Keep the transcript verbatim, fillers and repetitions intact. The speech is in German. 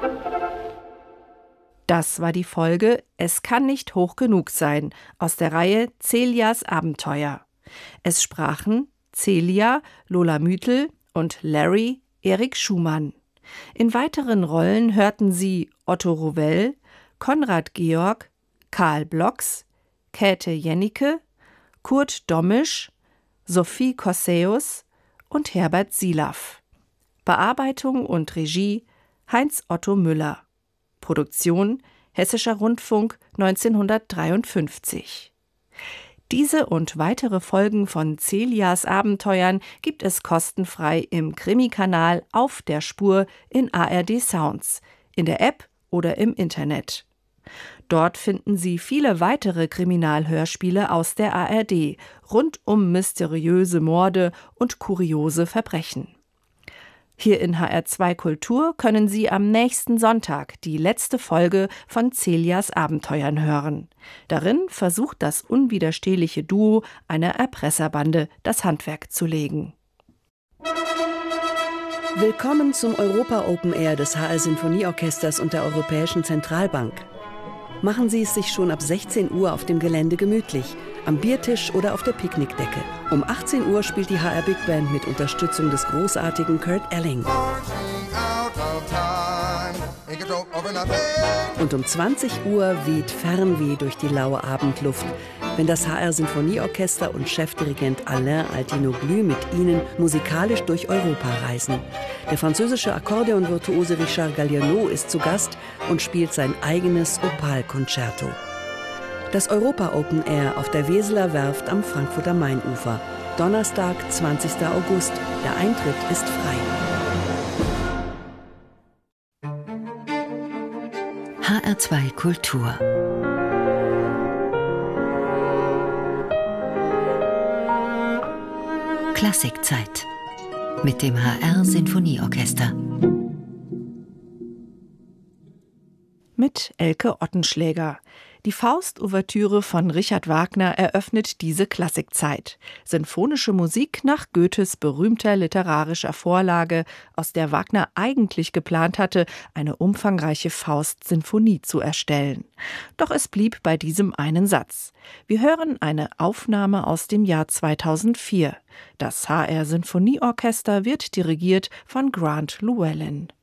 Das war die Folge »Es kann nicht hoch genug sein« aus der Reihe Celias Abenteuer. Es sprachen Celia, Lola Müthel und Larry, Erik Schumann. In weiteren Rollen hörten Sie Otto Rowell, Konrad Georg, Karl Blocks, Käthe Jennecke, Kurt Dommisch, Sophie Kosseus und Herbert Silaff. Bearbeitung und Regie Heinz Otto Müller. Produktion Hessischer Rundfunk neunzehnhundertdreiundfünfzig. Diese und weitere Folgen von Celias Abenteuern gibt es kostenfrei im Krimi-Kanal Auf der Spur in A R D Sounds, in der App oder im Internet. Dort finden Sie viele weitere Kriminalhörspiele aus der A R D, rund um mysteriöse Morde und kuriose Verbrechen. Hier in H R zwei Kultur können Sie am nächsten Sonntag die letzte Folge von Celias Abenteuern hören. Darin versucht das unwiderstehliche Duo einer Erpresserbande das Handwerk zu legen. Willkommen zum Europa Open Air des H R Sinfonieorchesters und der Europäischen Zentralbank. Machen Sie es sich schon ab sechzehn Uhr auf dem Gelände gemütlich, am Biertisch oder auf der Picknickdecke. Um achtzehn Uhr spielt die H R Big Band mit Unterstützung des großartigen Kurt Elling. Und um zwanzig Uhr weht Fernweh durch die laue Abendluft, wenn das H R Sinfonieorchester und Chefdirigent Alain Altinoglu mit Ihnen musikalisch durch Europa reisen. Der französische Akkordeonvirtuose Richard Galliano ist zu Gast und spielt sein eigenes Opal-Concerto. Das Europa Open Air auf der Weseler Werft am Frankfurter Mainufer. Donnerstag, zwanzigster August. Der Eintritt ist frei. H R zwei Kultur. Klassikzeit mit dem H R Sinfonieorchester. Mit Elke Ottenschläger. Die Faust-Ouvertüre von Richard Wagner eröffnet diese Klassikzeit. Sinfonische Musik nach Goethes berühmter literarischer Vorlage, aus der Wagner eigentlich geplant hatte, eine umfangreiche Faust-Sinfonie zu erstellen. Doch es blieb bei diesem einen Satz. Wir hören eine Aufnahme aus dem Jahr zweitausendvier. Das H R Sinfonieorchester wird dirigiert von Grant Llewellyn.